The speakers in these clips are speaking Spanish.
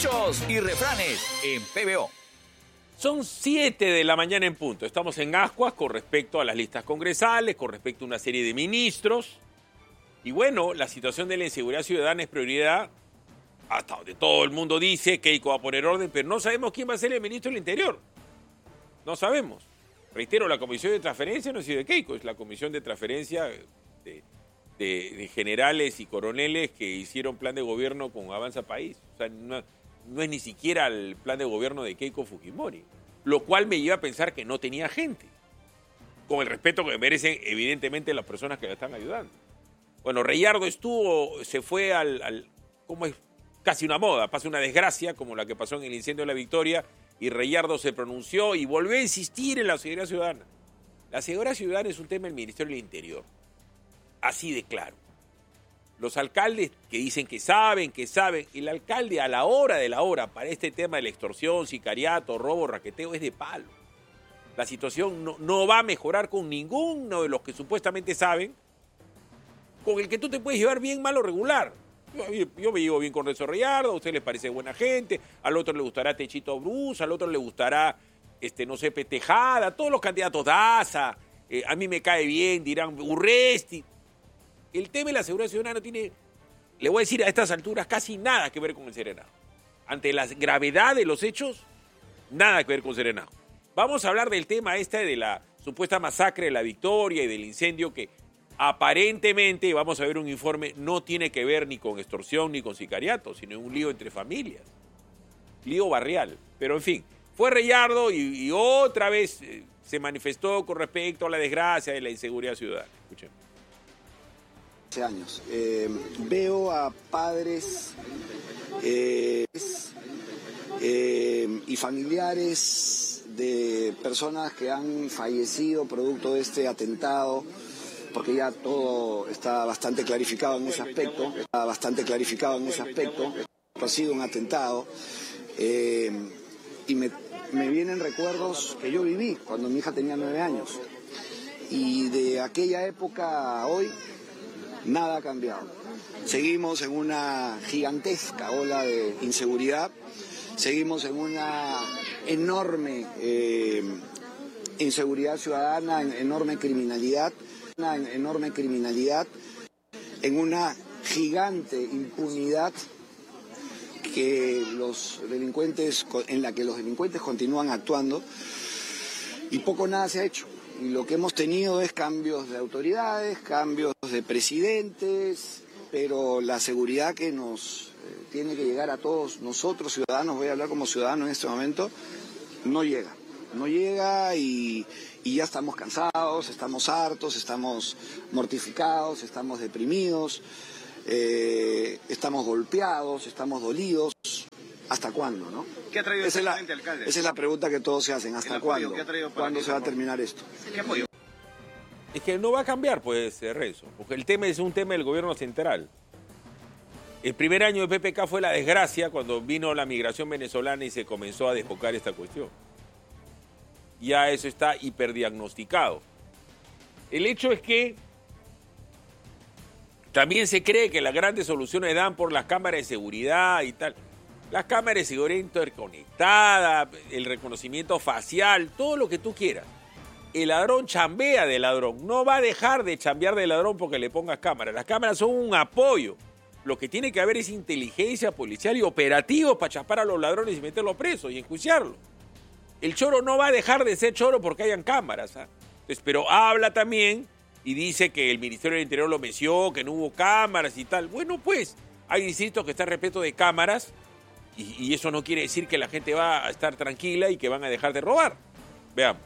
Dichos y refranes en PBO. Son 7 de la mañana en punto. Estamos en ascuas con respecto a las listas congresales, con respecto a una serie de ministros. Y bueno, la situación de la inseguridad ciudadana es prioridad, hasta donde todo el mundo dice que Keiko va a poner orden, pero no sabemos quién va a ser el ministro del Interior. No sabemos. Reitero, la comisión de transferencia no ha sido de Keiko, es la comisión de transferencia de generales y coroneles que hicieron plan de gobierno con Avanza País. O sea, no es ni siquiera el plan de gobierno de Keiko Fujimori, lo cual me lleva a pensar que no tenía gente, con el respeto que merecen evidentemente las personas que la están ayudando. Bueno, Reyardo se fue como es casi una moda, pasa una desgracia como la que pasó en el incendio de La Victoria, y Reyardo se pronunció y volvió a insistir en la seguridad ciudadana. La seguridad ciudadana es un tema del Ministerio del Interior, así de claro. Los alcaldes que dicen que saben, el alcalde a la hora de la hora para este tema de la extorsión, sicariato, robo, raqueteo es de palo. La situación no va a mejorar con ninguno de los que supuestamente saben, con el que tú te puedes llevar bien, mal o regular. Yo me llevo bien con Renzo Reyardo, a usted les parece buena gente, al otro le gustará Techito Bruce, al otro le gustará, no sé, Petejada, todos los candidatos Daza, a mí me cae bien, dirán Urresti. El tema de la seguridad ciudadana no tiene, le voy a decir a estas alturas, casi nada que ver con el Serenazgo. Ante la gravedad de los hechos, nada que ver con Serenazgo. Vamos a hablar del tema de la supuesta masacre de La Victoria y del incendio que aparentemente, vamos a ver un informe, no tiene que ver ni con extorsión ni con sicariato, sino un lío entre familias, lío barrial. Pero en fin, fue Reyardo y otra vez se manifestó con respecto a la desgracia de la inseguridad ciudadana. Escuchen. Años. Veo a padres y familiares de personas que han fallecido producto de este atentado, porque ya todo está bastante clarificado en ese aspecto. Ha sido un atentado y me vienen recuerdos que yo viví cuando mi hija tenía 9 años. Y de aquella época a hoy, nada ha cambiado. Seguimos en una gigantesca ola de inseguridad, seguimos en una enorme inseguridad ciudadana, enorme criminalidad, en una gigante impunidad en la que los delincuentes continúan actuando y poco nada se ha hecho. Y lo que hemos tenido es cambios de autoridades, cambios de presidentes, pero la seguridad que nos tiene que llegar a todos nosotros, ciudadanos, voy a hablar como ciudadano en este momento, no llega y ya estamos cansados, estamos hartos, estamos mortificados, estamos deprimidos, estamos golpeados, estamos dolidos. ¿Hasta cuándo, no? ¿Qué ha traído el alcalde? Esa es la pregunta que todos se hacen. ¿Hasta cuándo? ¿Cuándo se va a terminar esto? ¿Qué apoyo? Es que no va a cambiar, pues, Renzo, porque el tema es un tema del gobierno central. El primer año de PPK fue la desgracia cuando vino la migración venezolana y se comenzó a desbocar esta cuestión. Ya eso está hiperdiagnosticado. El hecho es que también se cree que las grandes soluciones dan por las cámaras de seguridad y tal. Las cámaras de seguridad interconectadas, el reconocimiento facial, todo lo que tú quieras. El ladrón chambea de ladrón. No va a dejar de chambear de ladrón porque le pongas cámaras. Las cámaras son un apoyo. Lo que tiene que haber es inteligencia policial y operativos para chapar a los ladrones y meterlos presos y enjuiciarlos. El choro no va a dejar de ser choro porque hayan cámaras. Entonces, pero habla también y dice que el Ministerio del Interior lo meció, que no hubo cámaras y tal. Bueno, pues, hay distritos que están repletos de cámaras y eso no quiere decir que la gente va a estar tranquila y que van a dejar de robar. Veamos.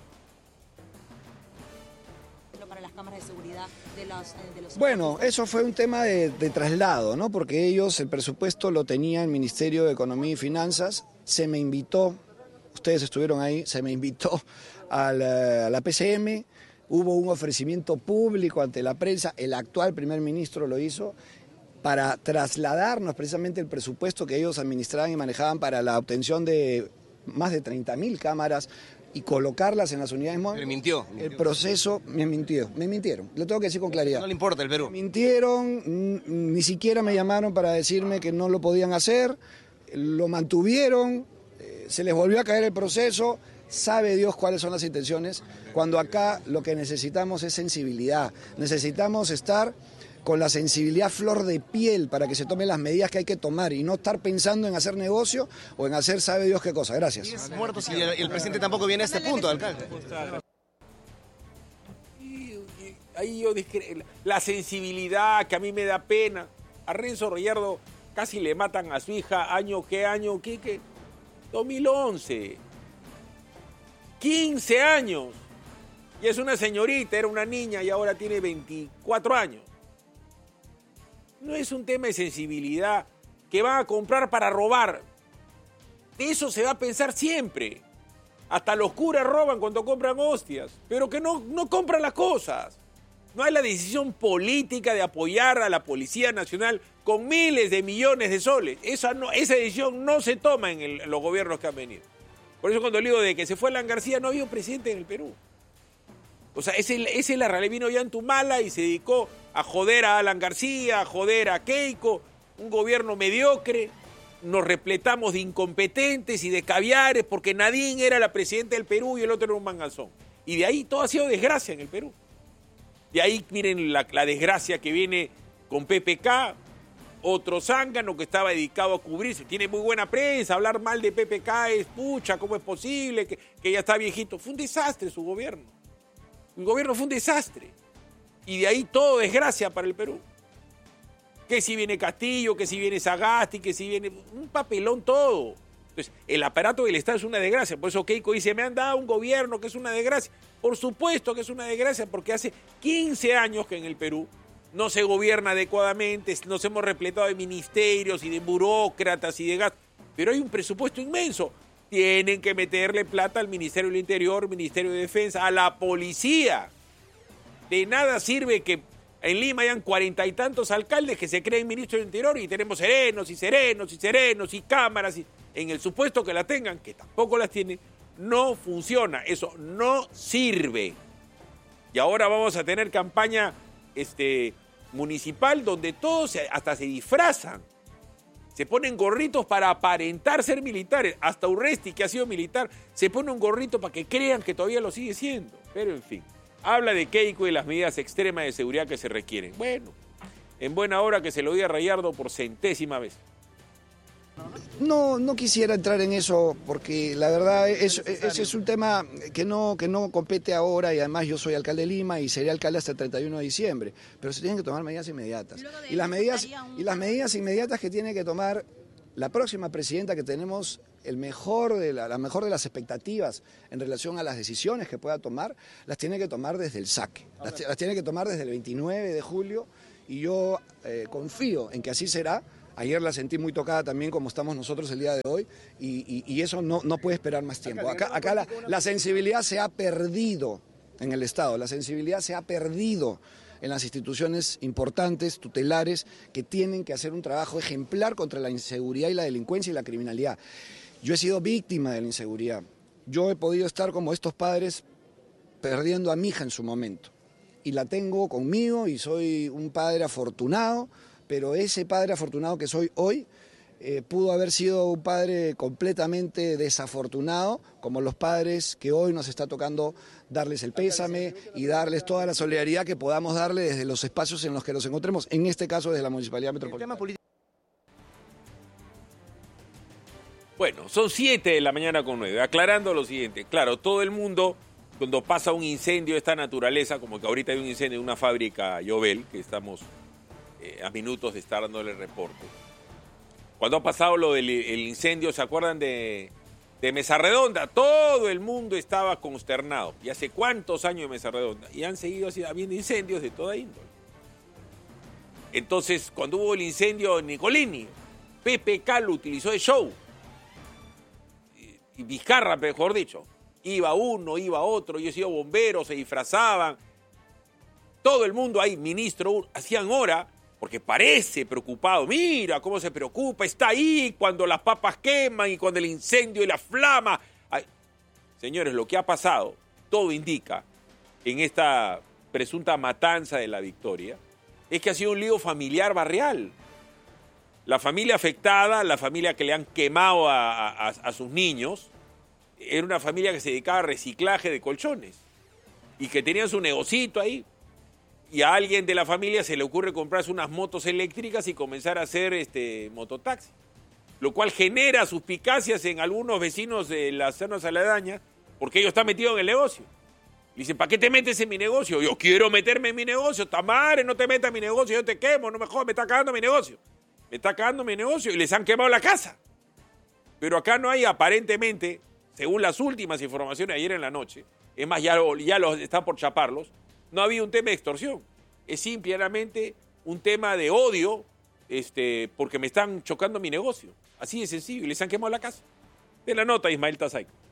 Para las cámaras de seguridad de los... Bueno, eso fue un tema de traslado, ¿no? Porque ellos, el presupuesto lo tenía el Ministerio de Economía y Finanzas. Se me invitó, ustedes estuvieron ahí, se me invitó a la PCM. Hubo un ofrecimiento público ante la prensa, el actual primer ministro lo hizo, para trasladarnos precisamente el presupuesto que ellos administraban y manejaban para la obtención de más de 30.000 cámaras y colocarlas en las unidades móviles. Me mintió. El proceso, me mintieron, lo tengo que decir con claridad. No le importa el Perú. Me mintieron, ni siquiera me llamaron para decirme que no lo podían hacer, lo mantuvieron, se les volvió a caer el proceso, sabe Dios cuáles son las intenciones, cuando acá lo que necesitamos es sensibilidad, necesitamos estar con la sensibilidad flor de piel para que se tomen las medidas que hay que tomar y no estar pensando en hacer negocio o en hacer sabe Dios qué cosa. Gracias. Muertos y el presidente tampoco viene a este punto, alcalde. Ahí yo la sensibilidad que a mí me da pena. A Renzo Gallardo casi le matan a su hija, año, ¿qué? 2011. 15 años. Y es una señorita, era una niña y ahora tiene 24 años. No es un tema de sensibilidad que van a comprar para robar. De eso se va a pensar siempre. Hasta los curas roban cuando compran hostias, pero que no compran las cosas. No hay la decisión política de apoyar a la Policía Nacional con miles de millones de soles. Esa decisión no se toma en los gobiernos que han venido. Por eso cuando digo de que se fue Alan García, no había un presidente en el Perú. O sea, esa es la realidad. Vino Ollantumala y se dedicó a joder a Alan García, a joder a Keiko, un gobierno mediocre. Nos repletamos de incompetentes y de caviares porque Nadine era la presidenta del Perú y el otro era un manganzón. Y de ahí todo ha sido desgracia en el Perú. De ahí miren la desgracia que viene con PPK, otro zángano que estaba dedicado a cubrirse. Tiene muy buena prensa, hablar mal de PPK es pucha, ¿cómo es posible que ya está viejito? Fue un desastre su gobierno. El gobierno fue un desastre. Y de ahí todo desgracia para el Perú. Que si viene Castillo, que si viene Sagasti, que si viene... Un papelón todo. Entonces, el aparato del Estado es una desgracia. Por eso Keiko dice, me han dado un gobierno que es una desgracia. Por supuesto que es una desgracia, porque hace 15 años que en el Perú no se gobierna adecuadamente, nos hemos repletado de ministerios y de burócratas y de gastos. Pero hay un presupuesto inmenso. Tienen que meterle plata al Ministerio del Interior, Ministerio de Defensa, a la policía. De nada sirve que en Lima hayan 40 y tantos alcaldes que se creen ministros del Interior y tenemos serenos y cámaras. Y en el supuesto que la tengan, que tampoco las tienen, no funciona. Eso no sirve. Y ahora vamos a tener campaña municipal donde todos hasta se disfrazan. Se ponen gorritos para aparentar ser militares. Hasta Urresti, que ha sido militar, se pone un gorrito para que crean que todavía lo sigue siendo. Pero en fin, habla de Keiko y las medidas extremas de seguridad que se requieren. Bueno, en buena hora que se lo diga a Gallardo por 100ª vez. No quisiera entrar en eso porque la verdad ese es un tema que no compete ahora y además yo soy alcalde de Lima y seré alcalde hasta el 31 de diciembre, pero se tienen que tomar medidas inmediatas. Y las medidas inmediatas que tiene que tomar la próxima presidenta que tenemos, la mejor de las expectativas en relación a las decisiones que pueda tomar, las tiene que tomar desde el saque, las tiene que tomar desde el 29 de julio y yo confío en que así será. Ayer la sentí muy tocada también como estamos nosotros el día de hoy y eso no puede esperar más tiempo. Acá la sensibilidad se ha perdido en el Estado, la sensibilidad se ha perdido en las instituciones importantes, tutelares, que tienen que hacer un trabajo ejemplar contra la inseguridad y la delincuencia y la criminalidad. Yo he sido víctima de la inseguridad. Yo he podido estar como estos padres perdiendo a mi hija en su momento y la tengo conmigo y soy un padre afortunado. Pero ese padre afortunado que soy hoy pudo haber sido un padre completamente desafortunado, como los padres que hoy nos está tocando darles el pésame y darles toda la solidaridad que podamos darle desde los espacios en los que nos encontremos, en este caso desde la Municipalidad Metropolitana. Bueno, son 7:09, aclarando lo siguiente. Claro, todo el mundo, cuando pasa un incendio de esta naturaleza, como que ahorita hay un incendio en una fábrica Llobel, que estamos a minutos de estar dándole el reporte. Cuando ha pasado lo del incendio, ¿se acuerdan de Mesa Redonda? Todo el mundo estaba consternado. ¿Y hace cuántos años de Mesa Redonda? Y han seguido habiendo incendios de toda índole. Entonces, cuando hubo el incendio en Nicolini, PPK lo utilizó de show. Y Vizcarra, mejor dicho. Iba uno, iba otro, ellos iban bomberos, se disfrazaban. Todo el mundo ahí, ministro, hacían hora, porque parece preocupado. Mira cómo se preocupa, está ahí cuando las papas queman y cuando el incendio y la flama. Ay, señores, lo que ha pasado, todo indica, en esta presunta matanza de La Victoria, es que ha sido un lío familiar barrial. La familia afectada, la familia que le han quemado a sus niños, era una familia que se dedicaba a reciclaje de colchones y que tenía su negocito ahí. Y a alguien de la familia se le ocurre comprarse unas motos eléctricas y comenzar a hacer mototaxi, lo cual genera suspicacias en algunos vecinos de las zonas aledañas porque ellos están metidos en el negocio. Y dicen, ¿para qué te metes en mi negocio? Yo quiero meterme en mi negocio. Tamare, no te metas en mi negocio, yo te quemo, no me jodas, me está cagando mi negocio. Me está cagando mi negocio y les han quemado la casa. Pero acá no hay aparentemente, según las últimas informaciones de ayer en la noche, es más, ya los están por chaparlos, no había un tema de extorsión. Es simplemente un tema de odio, porque me están chocando mi negocio. Así de sencillo, y les han quemado la casa. De la nota, Ismael Tazay.